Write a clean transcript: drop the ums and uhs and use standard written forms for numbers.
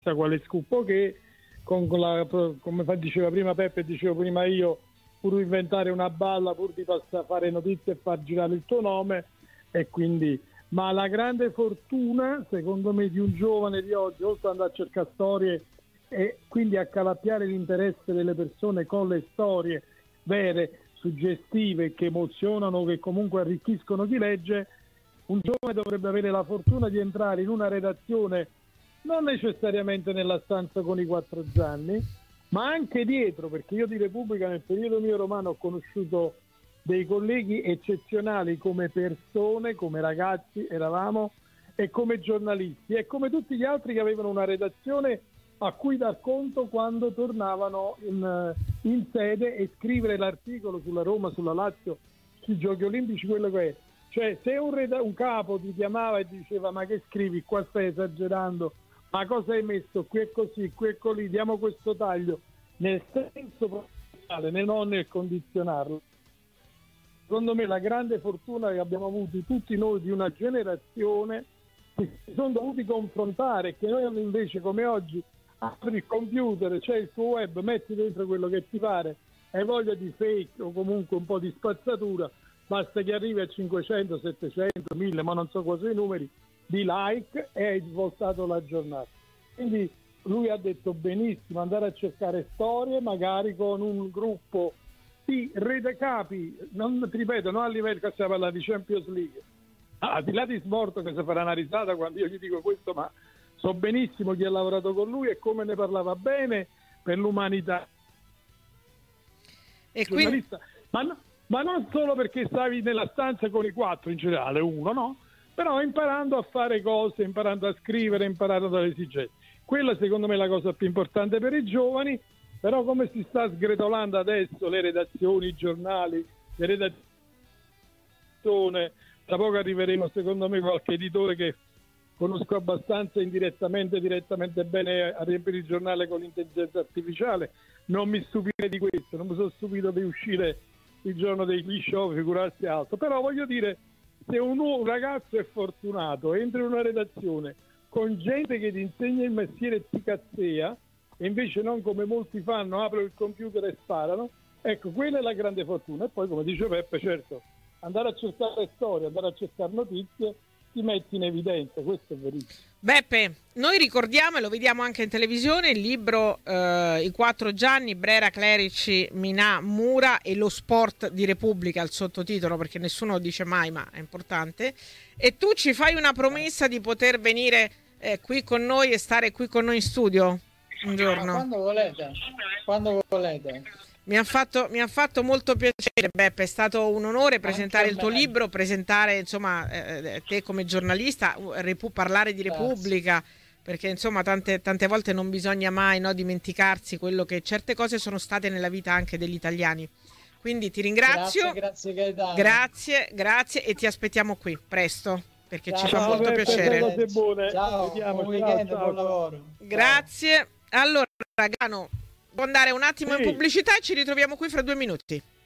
quale scoop che come diceva prima Peppe e dicevo prima io, pur di inventare una balla, pur di fare notizie e far girare il tuo nome, e quindi, ma la grande fortuna secondo me di un giovane di oggi, oltre ad andare a cercare storie e quindi accalappiare l'interesse delle persone con le storie vere, suggestive, che emozionano, che comunque arricchiscono chi legge, un giovane dovrebbe avere la fortuna di entrare in una redazione non necessariamente nella stanza con i 4 Gianni, ma anche dietro, perché io di Repubblica nel periodo mio romano ho conosciuto dei colleghi eccezionali come persone, come ragazzi eravamo, e come giornalisti, e come tutti gli altri che avevano una redazione a cui dar conto quando tornavano in sede e scrivere l'articolo sulla Roma, sulla Lazio, sui Giochi Olimpici, quello che è. Cioè, se un capo ti chiamava e diceva ma che scrivi, qua stai esagerando, ma cosa hai messo, qui è così, qui è così, diamo questo taglio, nel senso professionale, non nel condizionarlo. Secondo me la grande fortuna che abbiamo avuto tutti noi di una generazione che si sono dovuti confrontare, che noi invece come oggi apri il computer, c'è il tuo web, metti dentro quello che ti pare, hai voglia di fake o comunque un po' di spazzatura, basta che arrivi a 500, 700, 1000, ma non so quasi i numeri, di like, e hai svoltato la giornata. Quindi lui ha detto benissimo, andare a cercare storie magari con un gruppo di redacapi, non ti ripeto, non a livello che si parla di Champions League, al di là di Sborto che si farà una risata quando io gli dico questo, ma so benissimo chi ha lavorato con lui e come ne parlava bene per l'umanità. E quindi... ma non solo perché stavi nella stanza con i 4 in generale, uno, no? Però imparando a fare cose, imparando a scrivere, imparando dalle esigenze. Quella secondo me è la cosa più importante per i giovani, però come si sta sgretolando adesso le redazioni, i giornali, le redazioni, tra poco arriveremo secondo me qualche editore che conosco abbastanza indirettamente, direttamente bene a riempire il giornale con l'intelligenza artificiale, non mi stupirei di questo, non mi sono stupito di uscire il giorno dei show, figurarsi altro, però voglio dire, se un ragazzo è fortunato, entra in una redazione con gente che ti insegna il mestiere e ti cazzea, e invece non come molti fanno, aprono il computer e sparano, ecco, quella è la grande fortuna. E poi, come dice Peppe, certo, andare a cercare storie, andare a cercare notizie, ti metti in evidenza, questo è verissimo. Beppe, noi ricordiamo e lo vediamo anche in televisione il libro I 4 Gianni, Brera, Clerici, Minà, Mura e lo sport di Repubblica, il sottotitolo, perché nessuno lo dice mai, ma è importante. E tu ci fai una promessa di poter venire qui con noi e stare qui con noi in studio un giorno. Quando volete. Mi ha fatto molto piacere, Beppe, è stato un onore presentare il tuo libro, presentare insomma te come giornalista, parlare di Repubblica, perché insomma tante volte non bisogna mai dimenticarsi quello che certe cose sono state nella vita anche degli italiani. Quindi ti ringrazio, grazie Gaetano. Grazie e ti aspettiamo qui presto, perché ci fa molto Peppe, piacere. Cose buone. Ciao, buon weekend, buon lavoro. Grazie. Allora, Gano, può andare un attimo in pubblicità e ci ritroviamo qui fra 2 minuti.